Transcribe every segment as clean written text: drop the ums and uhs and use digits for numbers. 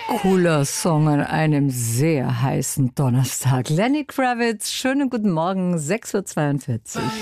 Cooler Song an einem sehr heißen Donnerstag. Lenny Kravitz, schönen guten Morgen, 6:42 Uhr.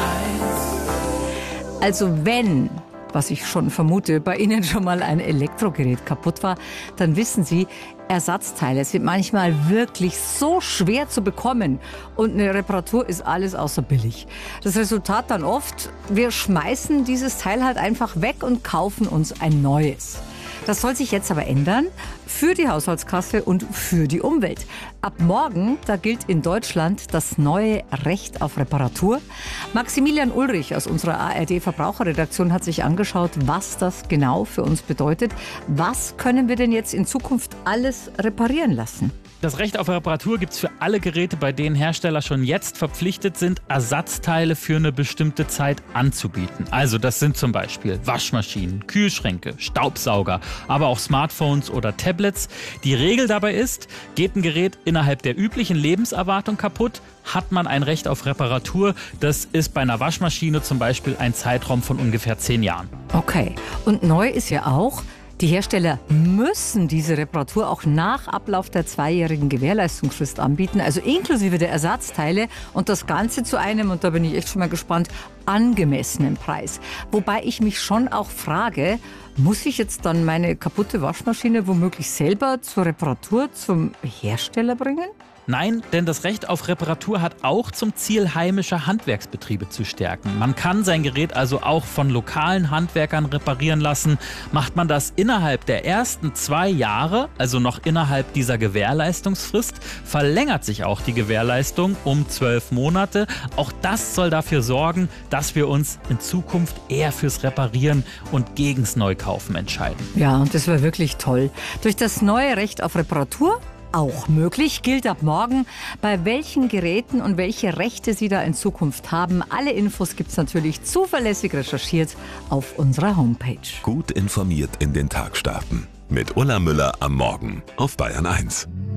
Also wenn, was ich schon vermute, bei Ihnen schon mal ein Elektrogerät kaputt war, dann wissen Sie, Ersatzteile sind manchmal wirklich so schwer zu bekommen und eine Reparatur ist alles außer billig. Das Resultat dann oft, wir schmeißen dieses Teil halt einfach weg und kaufen uns ein neues. Das soll sich jetzt aber ändern für die Haushaltskasse und für die Umwelt. Ab morgen, da gilt in Deutschland das neue Recht auf Reparatur. Maximilian Ulrich aus unserer ARD-Verbraucherredaktion hat sich angeschaut, was das genau für uns bedeutet. Was können wir denn jetzt in Zukunft alles reparieren lassen? Das Recht auf Reparatur gibt es für alle Geräte, bei denen Hersteller schon jetzt verpflichtet sind, Ersatzteile für eine bestimmte Zeit anzubieten. Also das sind zum Beispiel Waschmaschinen, Kühlschränke, Staubsauger, aber auch Smartphones oder Tablets. Die Regel dabei ist, geht ein Gerät innerhalb der üblichen Lebenserwartung kaputt, hat man ein Recht auf Reparatur. Das ist bei einer Waschmaschine zum Beispiel ein Zeitraum von ungefähr 10 Jahren. Okay, und neu ist ja auch, die Hersteller müssen diese Reparatur auch nach Ablauf der 2-jährigen Gewährleistungsfrist anbieten, also inklusive der Ersatzteile und das Ganze zu einem, und da bin ich echt schon mal gespannt, angemessenen Preis. Wobei ich mich schon auch frage, muss ich jetzt dann meine kaputte Waschmaschine womöglich selber zur Reparatur zum Hersteller bringen? Nein, denn das Recht auf Reparatur hat auch zum Ziel, heimische Handwerksbetriebe zu stärken. Man kann sein Gerät also auch von lokalen Handwerkern reparieren lassen. Macht man das innerhalb der ersten 2 Jahre, also noch innerhalb dieser Gewährleistungsfrist, verlängert sich auch die Gewährleistung um 12 Monate. Auch das soll dafür sorgen, dass wir uns in Zukunft eher fürs Reparieren und gegens Neukaufen entscheiden. Ja, und das wäre wirklich toll. Durch das neue Recht auf Reparatur auch möglich, gilt ab morgen, bei welchen Geräten und welche Rechte Sie da in Zukunft haben. Alle Infos gibt es natürlich zuverlässig recherchiert auf unserer Homepage. Gut informiert in den Tag starten. Mit Ulla Müller am Morgen auf Bayern 1.